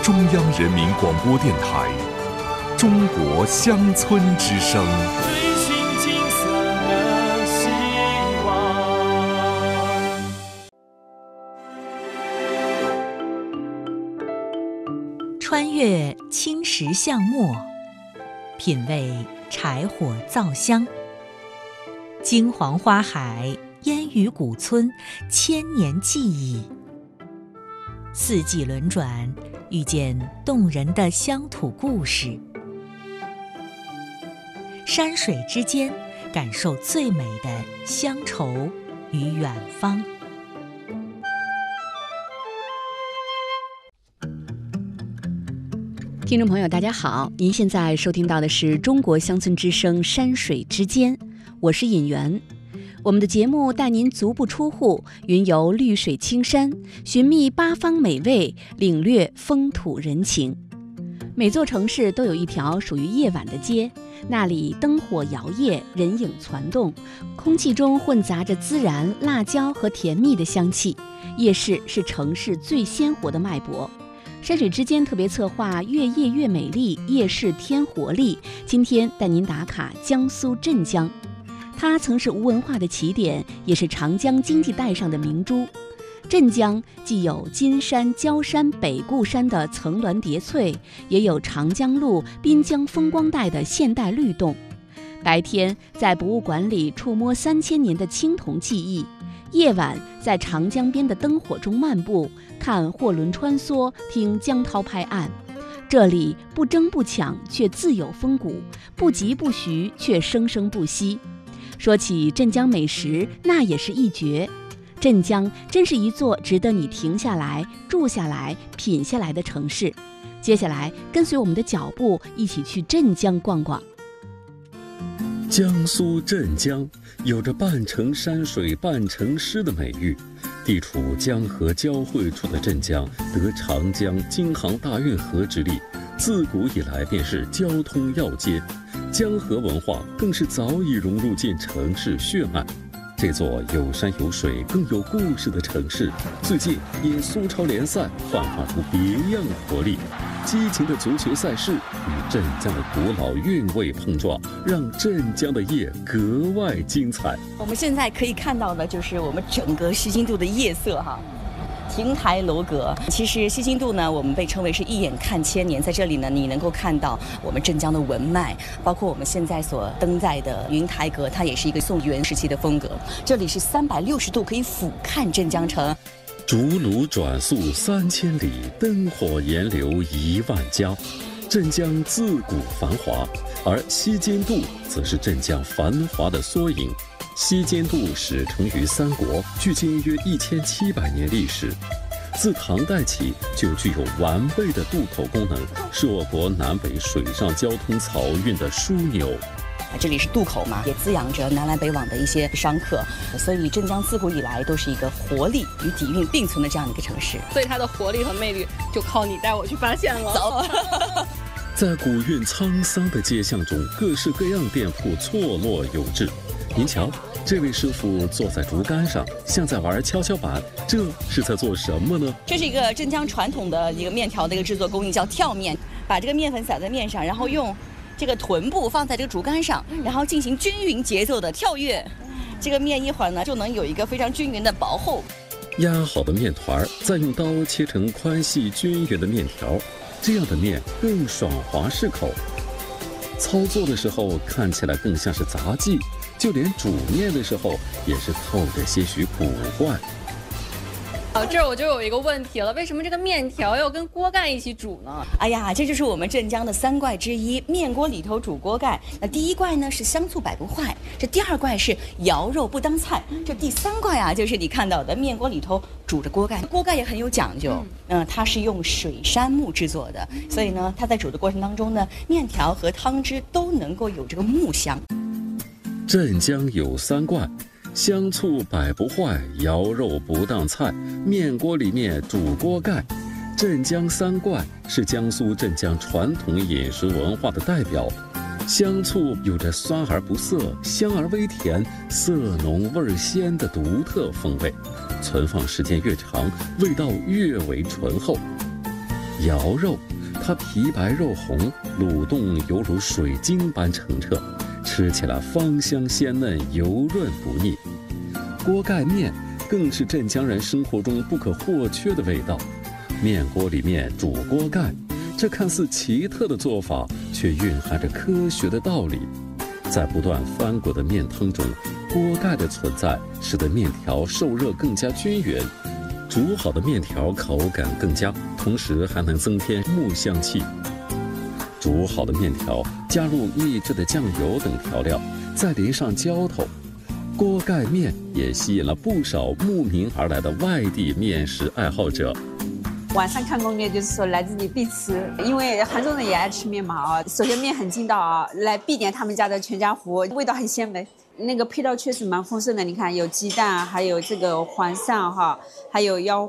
中央人民广播电台中国乡村之声。 追寻金色的希望。 穿越青石巷陌，品味柴火灶香，金黄花海，烟雨古村，千年记忆。四季轮转，遇见动人的乡土故事。山水之间，感受最美的乡愁与远方。 听众朋友大家好，您现在收听到的是中国乡村之声山水之间，我是尹媛。我们的节目带您足不出户，云游绿水青山，寻觅八方美味，领略风土人情。每座城市都有一条属于夜晚的街，那里灯火摇曳，人影攒动，空气中混杂着孜然、辣椒和甜蜜的香气。夜市是城市最鲜活的脉搏。山水之间特别策划越夜越美丽，夜市添活力。今天带您打卡江苏镇江，它曾是吴文化的起点，也是长江经济带上的明珠。镇江既有金山、焦山、北固山的层峦叠翠，也有长江路、滨江风光带的现代律动。白天在博物馆里触摸3000年的青铜技艺，夜晚在长江边的灯火中漫步，看货轮穿梭，听江涛拍岸。这里不争不抢，却自有风骨；不急不徐，却生生不息。说起镇江美食，那也是一绝。镇江真是一座值得你停下来、住下来、品下来的城市。接下来，跟随我们的脚步，一起去镇江逛逛。 江苏镇江有着半城山水半城诗的美誉，地处江河交汇处的镇江得长江京杭大运河之力，自古以来便是交通要街，江河文化更是早已融入进城市血脉。这座有山有水更有故事的城市，最近因苏超联赛焕发出别样活力。激情的足球赛事与镇江的古老韵味碰撞，让镇江的夜格外精彩。 我们现在可以看到的就是我们整个西津渡的夜色哈。亭台楼阁，其实西津渡呢，我们被称为是一眼看千年。在这里呢，你能够看到我们镇江的文脉，包括我们现在所登在的云台阁，它也是一个宋元时期的风格。这里是360度可以俯瞰镇江城。 竹炉转速3000里，灯火延流1万家。镇江自古繁华，而西津渡则是镇江繁华的缩影。西津渡始成于三国，距今约1700年历史。自唐代起就具有完备的渡口功能，是我国南北水上交通漕运的枢纽。 这里是渡口嘛，也滋养着南来北往的一些商客，所以镇江自古以来都是一个活力与底蕴并存的这样的一个城市。 所以它的活力和魅力就靠你带我去发现了。 走。 在古韵沧桑的街巷中，各式各样店铺错落有致。您瞧，这位师傅坐在竹竿上，像在玩跷跷板，这是在做什么呢？ 这是一个镇江传统的一个面条的一个制作工艺，叫跳面。把这个面粉撒在面上，然后用这个臀部放在这个竹竿上，然后进行均匀节奏的跳跃。这个面一会儿呢，就能有一个非常均匀的薄厚。 压好的面团，再用刀切成宽细均匀的面条，这样的面更爽滑适口。操作的时候看起来更像是杂技，就连煮面的时候也是透着些许古怪。 这儿我就有一个问题了，为什么这个面条要跟锅盖一起煮呢？ 哎呀，这就是我们镇江的3怪之一，面锅里头煮锅盖。那第1怪呢是香醋百不坏，这第2怪是肴肉不当菜，这第3怪啊就是你看到的面锅里头煮着锅盖。锅盖也很有讲究，它是用水杉木制作的，所以呢它在煮的过程当中呢，面条和汤汁都能够有这个木香。 镇江有3怪，香醋百不坏，肴肉不当菜，面锅里面煮锅盖。镇江3怪是江苏镇江传统饮食文化的代表。香醋有着酸而不涩、香而微甜、色浓味鲜的独特风味，存放时间越长，味道越为醇厚。 瑶肉，它皮白肉红，卤动犹如水晶般澄澈，吃起来芳香鲜嫩，油润不腻。锅盖面更是镇江人生活中不可或缺的味道。面锅里面煮锅盖，这看似奇特的做法，却蕴含着科学的道理。在不断翻滚的面汤中，锅盖的存在使得面条受热更加均匀，煮好的面条口感更佳，同时还能增添木香气。煮好的面条加入秘制的酱油等调料，再淋上浇头，锅盖面也吸引了不少慕名而来的外地面食爱好者。 晚上看攻略就是说来这里必吃，因为杭州人也爱吃面嘛啊。首先面很筋道啊，来必点他们家的全家福，味道很鲜美。那个配料确实蛮丰盛的，你看有鸡蛋，还有这个黄鳝哈，还有腰